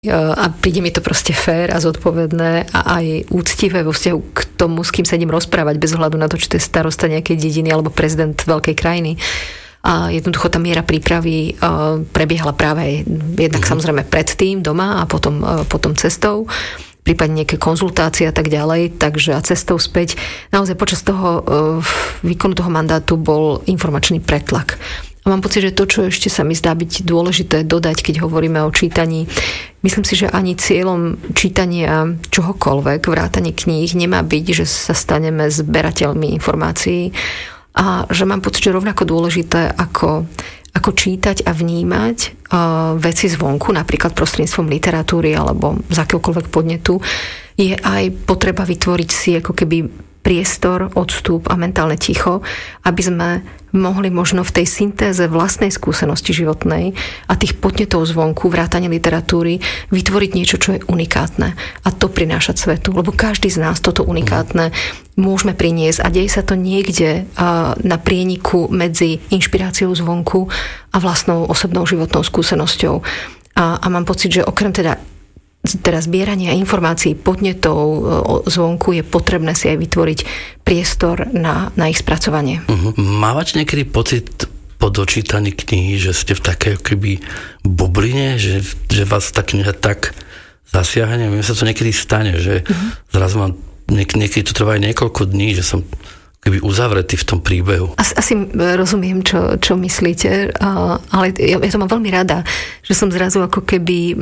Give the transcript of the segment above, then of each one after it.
A príde mi to proste fér a zodpovedné a aj úctivé vo vzťahu k tomu, s kým sa idem rozprávať, bez ohľadu na to, či to je starosta nejakej dediny alebo prezident veľkej krajiny. A jednoducho tá miera prípravy prebiehala práve jednak samozrejme predtým doma a potom cestou, prípadne nejaké konzultácie a tak ďalej, takže a cestou späť. Naozaj počas toho výkonu toho mandátu bol informačný pretlak. A mám pocit, že to, čo ešte sa mi zdá byť dôležité dodať, keď hovoríme o čítaní, myslím si, že ani cieľom čítania čohokoľvek, vrátane kníh, nemá byť, že sa staneme zberateľmi informácií a že mám pocit, že rovnako dôležité ako čítať a vnímať veci zvonku, napríklad prostredníctvom literatúry alebo z akéhokoľvek podnetu, je aj potreba vytvoriť si ako keby priestor, odstup a mentálne ticho, aby sme mohli možno v tej syntéze vlastnej skúsenosti životnej a tých podnetov zvonku, vrátane literatúry, vytvoriť niečo, čo je unikátne a to prinášať svetu. Lebo každý z nás toto unikátne môžeme priniesť a deje sa to niekde na prieniku medzi inšpiráciou zvonku a vlastnou osobnou životnou skúsenosťou. A mám pocit, že okrem teda zbierania informácií, podnetov zvonku je potrebné si aj vytvoriť priestor na ich spracovanie. Mávate niekedy pocit po dočítaní knihy, že ste v takej keby bubline, že vás tá kniha tak zasiahne? Mne sa to niekedy stane, že zrazu mám niekedy to trvá aj niekoľko dní, že som keby uzavretý v tom príbehu. Asi rozumiem, čo myslíte, ale ja to mám veľmi rada, že som zrazu ako keby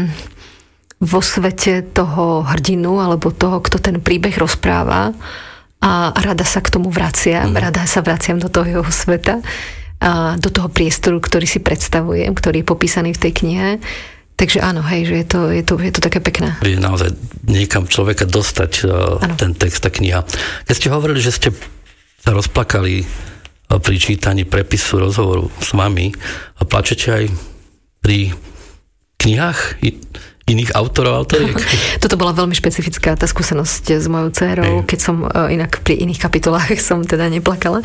vo svete toho hrdinu alebo toho, kto ten príbeh rozpráva a rada sa k tomu vraciam, rada sa vraciam do toho jeho sveta a do toho priestoru, ktorý si predstavujem, ktorý je popísaný v tej knihe. Takže áno, hej, že je to také pekné. Je naozaj niekam človeka dostať ten text, tá kniha. Keď ste hovorili, že ste sa rozplakali pri čítaní prepisu rozhovoru s vami a plačete aj pri knihách iných autoriek? Toto bola veľmi špecifická tá skúsenosť s mojou dcérou, keď som inak pri iných kapitolách som teda neplakala.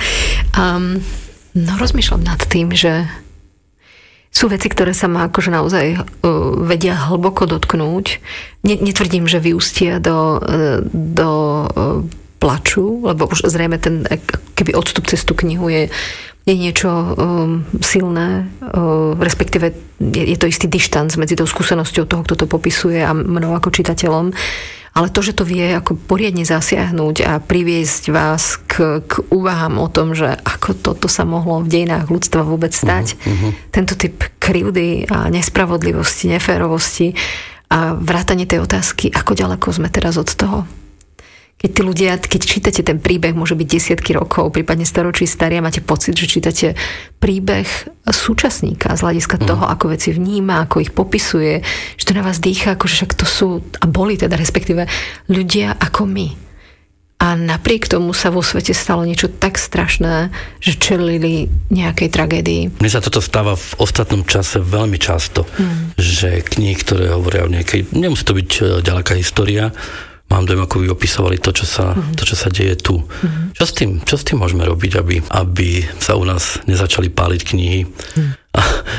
No rozmýšľam nad tým, že sú veci, ktoré sa ma akože naozaj vedia hlboko dotknúť. Netvrdím, že vyústia do plaču, lebo už zrejme ten keby odstup cez tú knihu je niečo silné, respektíve je to istý dištanc medzi tou skúsenosťou toho, kto to popisuje a mnou ako čitateľom. Ale to, že to vie ako poriadne zasiahnuť a priviesť vás k úvahám o tom, že ako toto sa mohlo v dejinách ľudstva vôbec stať. Tento typ krivdy a nespravodlivosti, neférovosti a vrátanie tej otázky, ako ďaleko sme teraz od toho. Keď tí ľudia, keď čítate ten príbeh, môže byť desiatky rokov, prípadne storočí starý a máte pocit, že čítate príbeh súčasníka z hľadiska toho, ako veci vníma, ako ich popisuje, že to na vás dýcha, akože však to sú, a boli teda respektíve ľudia ako my. A napriek tomu sa vo svete stalo niečo tak strašné, že čelili nejakej tragédii. Mne sa toto stáva v ostatnom čase veľmi často, že knihy, ktoré hovoria o nejakej, nemusí to byť ďaleká história, mám dojem, ako vy opisovali to, čo sa deje tu. Čo s tým môžeme robiť, aby sa u nás nezačali páliť knihy a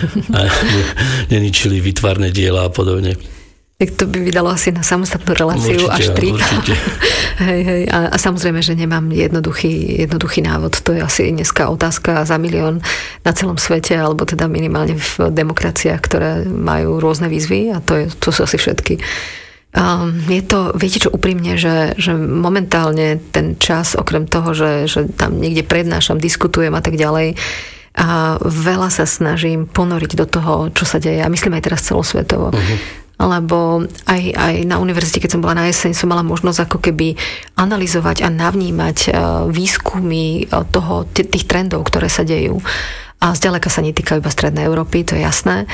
neničili výtvarné diela a podobne? Tak to by vydalo asi na samostatnú reláciu až 3. Hej. A samozrejme, že nemám jednoduchý návod. To je asi dneska otázka za milión na celom svete, alebo teda minimálne v demokraciách, ktoré majú rôzne výzvy a to sú asi všetky. Je to, viete čo, úprimne, že momentálne ten čas, okrem toho, že tam niekde prednášam, diskutujem a tak ďalej, a veľa sa snažím ponoriť do toho, čo sa deje. A myslím aj teraz celosvetovo. Lebo aj na univerzite, keď som bola na jeseň, som mala možnosť ako keby analyzovať a navnímať výskumy tých trendov, ktoré sa dejú. A zďaleka sa netýkajú iba Strednej Európy, to je jasné.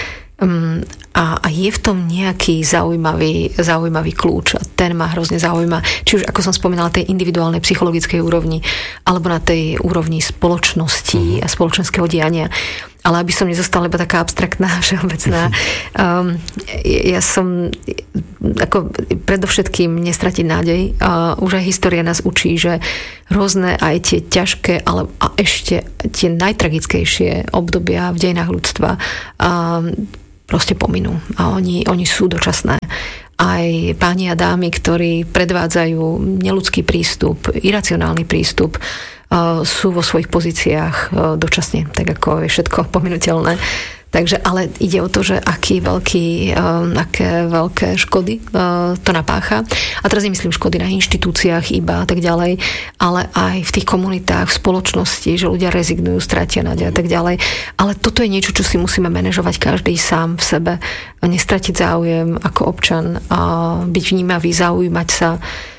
A je v tom nejaký zaujímavý kľúč a ten ma hrozne zaujíma. Či už, ako som spomínala, tej individuálnej psychologickej úrovni alebo na tej úrovni spoločnosti a spoločenského diania. Ale aby som nezostala iba taká abstraktná, všeobecná, ja som ako predovšetkým nestratiť nádej. Už aj história nás učí, že rôzne aj tie ťažké, a ešte tie najtragickejšie obdobia v dejinách ľudstva proste pominú. A oni sú dočasné. Aj páni a dámy, ktorí predvádzajú neľudský prístup, iracionálny prístup, sú vo svojich pozíciách dočasne, tak ako je všetko pominuteľné. Takže, ale ide o to, že aké veľké škody to napácha. A teraz nemyslím škody na inštitúciách iba a tak ďalej, ale aj v tých komunitách, v spoločnosti, že ľudia rezignujú, stratia nádej a tak ďalej. Ale toto je niečo, čo si musíme manažovať každý sám v sebe. Nestratiť záujem ako občan, byť vnímavý, zaujímať sa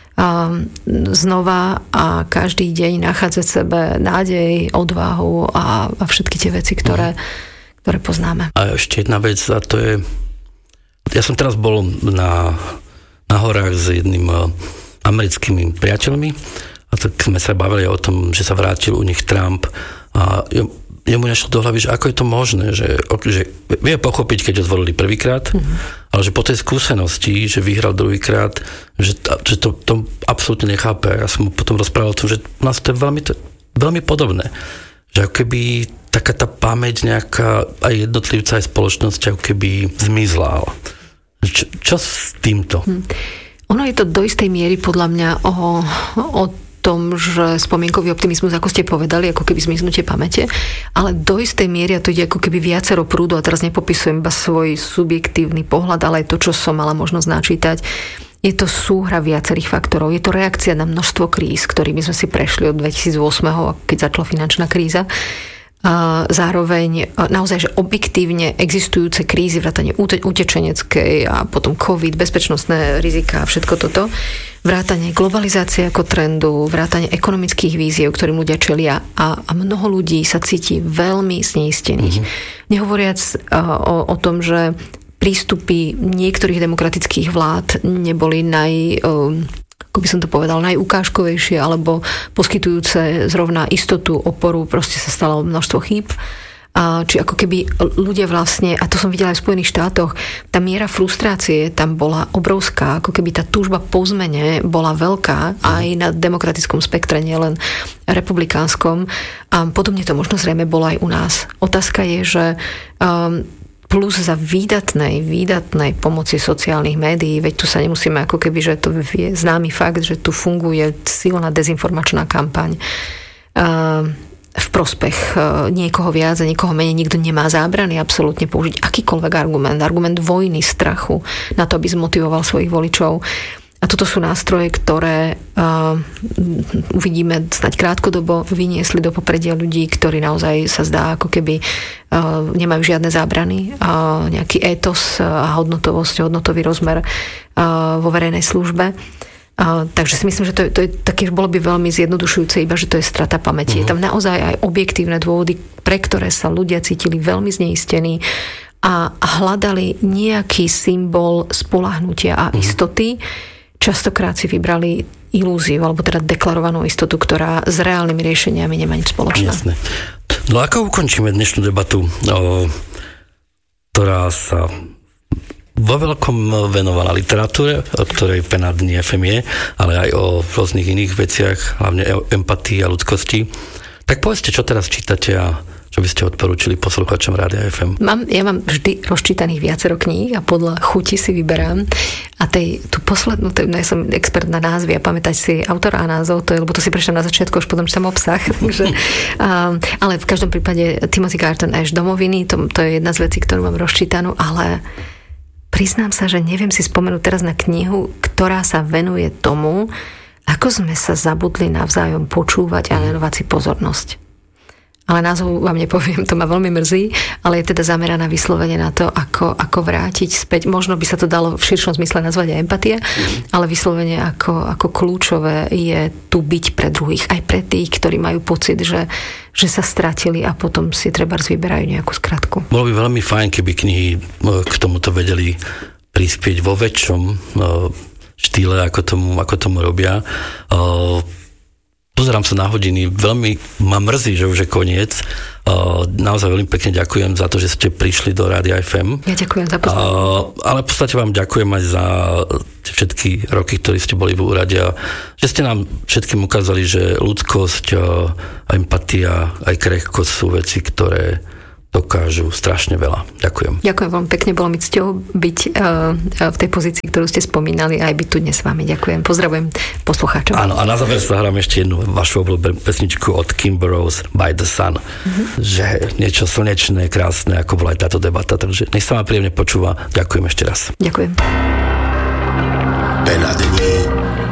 znova a každý deň nachádzať sebe nádej, odvahu a všetky tie veci, ktoré poznáme. A ešte jedna vec, a to je... Ja som teraz bol na horách s jedným americkými priateľmi a tak sme sa bavili o tom, že sa vrátil u nich Trump a jemu nešlo do hlavy, že ako je to možné, že vie pochopiť, keď ho zvolili prvýkrát, ale že po tej skúsenosti, že vyhral druhýkrát, že to absolútne nechápe. Ja som mu potom rozprával o tom, že u nás to je veľmi podobné. Že ako keby taká tá pamäť nejaká aj jednotlivca, aj spoločnosť ako keby zmizla. Čo s týmto? Ono je to do istej miery podľa mňa o tom, že spomienkový optimizmus, ako ste povedali, ako keby zmiznutie pamäte, ale do istej miery, a to ide ako keby viacero prúdov, a teraz nepopisujem iba svoj subjektívny pohľad, ale aj to, čo som mala možnosť načítať, je to súhra viacerých faktorov. Je to reakcia na množstvo kríz, ktorými sme si prešli od 2008, keď začala finančná kríza. A zároveň naozaj, že objektívne existujúce krízy, vrátane utečeneckej a potom COVID, bezpečnostné rizika a všetko toto, vrátane globalizácie ako trendu, vrátane ekonomických víziev, ktorým ľudia čelia a mnoho ľudí sa cíti veľmi zneistených. Nehovoriac o tom, že prístupy niektorých demokratických vlád neboli ako by som to povedal, najukážkovejšie alebo poskytujúce zrovna istotu, oporu, proste sa stalo množstvo chýb. Či ako keby ľudia vlastne, a to som videla aj v Spojených štátoch, tá miera frustrácie tam bola obrovská, ako keby tá túžba po zmene bola veľká aj na demokratickom spektre, nielen republikánskom. A podobne to možno zrejme bolo aj u nás. Otázka je, že plus za výdatnej pomoci sociálnych médií, veď tu sa nemusíme ako keby, že to je známy fakt, že tu funguje silná dezinformačná kampaň v prospech niekoho viac a niekoho menej. Nikto nemá zábrany absolútne použiť akýkoľvek argument vojny, strachu na to, aby zmotivoval svojich voličov. A toto sú nástroje, ktoré uvidíme snáď krátkodobo vyniesli do popredia ľudí, ktorí naozaj sa zdá, ako keby nemajú žiadne zábrany, nejaký étos a hodnotový rozmer vo verejnej službe. Takže si myslím, že to je také, bolo by veľmi zjednodušujúce, iba že to je strata pamäti. Je tam naozaj aj objektívne dôvody, pre ktoré sa ľudia cítili veľmi zneistení a hľadali nejaký symbol spoľahnutia a istoty. Častokrát si vybrali ilúziu, alebo teda deklarovanú istotu, ktorá s reálnymi riešeniami nemá nič spoločné. Jasné. No ako ukončíme dnešnú debatu, ktorá sa vo veľkom venovala literatúre, o ktorej Penát Dní FM je, ale aj o rôznych iných veciach, hlavne o empatii a ľudskosti. Tak povedzte, čo teraz čítate a čo by ste odporúčili poslucháčom Rádia FM? Ja mám vždy rozčítaných viacero kníh a podľa chuti si vyberám. A tú poslednú, ja som expert na názvy a pamätať si autora a názov, lebo to si prečítam na začiatku, už potom čítam obsah. Takže, ale v každom prípade Timothy Garton Ash Domoviny, to je jedna z vecí, ktorú mám rozčítanú, ale priznám sa, že neviem si spomenúť teraz na knihu, ktorá sa venuje tomu, ako sme sa zabudli navzájom počúvať a venovať si pozornosť. Ale názov vám nepoviem, to ma veľmi mrzí, ale je teda zameraná vyslovene na to, ako vrátiť späť. Možno by sa to dalo v širšom zmysle nazvať aj empatia, ale vyslovene ako kľúčové je tu byť pre druhých, aj pre tých, ktorí majú pocit, že sa stratili a potom si trebárs vyberajú nejakú skratku. Bolo by veľmi fajn, keby knihy k tomuto vedeli prispieť vo väčšom štýle, ako tomu robia. Pozerám sa na hodiny, veľmi ma mrzí, že už je koniec. Naozaj veľmi pekne ďakujem za to, že ste prišli do Rádia FM. Ja ďakujem za pozornosť. Ale v podstate vám ďakujem aj za všetky roky, ktorí ste boli v úrade a že ste nám všetkým ukázali, že ľudskosť, empatia, aj krehkosť sú veci, ktoré dokážu strašne veľa. Ďakujem. Ďakujem veľmi pekne, bolo mi cťou byť v tej pozícii, ktorú ste spomínali, aj byť tu dnes s vami. Ďakujem. Pozdravujem poslucháčov. Áno, a na záver zahrám ešte jednu vašu obľúbenú pesničku od Kimber Rose, By the Sun. Že niečo slnečné, krásne, ako bola aj táto debata. Takže nech sa vám príjemne počúva. Ďakujem ešte raz. Ďakujem. Pena de